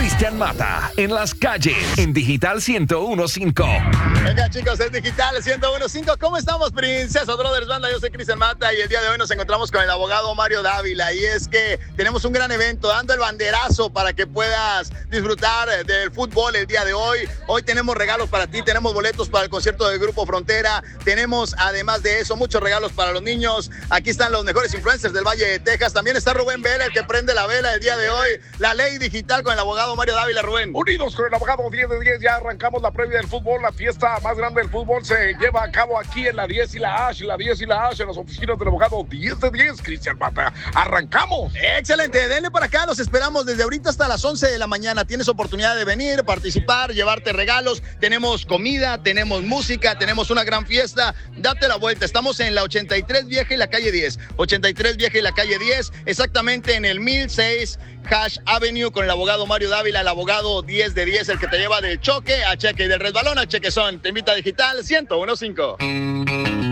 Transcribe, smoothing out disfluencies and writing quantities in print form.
Cristian Mata en las calles en Digital 101.5. Venga, chicos, es Digital 101.5. ¿Cómo estamos, Princesa Brothers Banda? Yo soy Cristian Mata y el día de hoy nos encontramos con el abogado Mario Dávila. Y es que tenemos un gran evento, dando el banderazo para que puedas disfrutar del fútbol el día de hoy. Hoy tenemos regalos para ti, tenemos boletos para el concierto del Grupo Frontera. Tenemos, además de eso, muchos regalos para los niños. Aquí están los mejores influencers del Valle de Texas. También está Rubén Vela, el que prende la vela el día de hoy. La ley digital con el abogado Mario Dávila. Rubén. Unidos con el abogado 10 de 10, ya arrancamos la previa del fútbol. La fiesta más grande del fútbol se lleva a cabo aquí en la 10 y la H, en las oficinas del abogado 10 de 10, Cristian Mata. ¡Arrancamos! Excelente, denle para acá, los esperamos desde ahorita hasta las 11 de la mañana. Tienes oportunidad de venir, participar, llevarte regalos. Tenemos comida, tenemos música, tenemos una gran fiesta. Date la vuelta, estamos en la 83 Vieja y la calle 10. 83 Vieja y la calle 10, exactamente en el 1006 Hash Avenue con el abogado Mario Dávila, el abogado 10 de 10, el que te lleva del choque a cheque y del resbalón al chequezón. Te invita a Digital 101.5.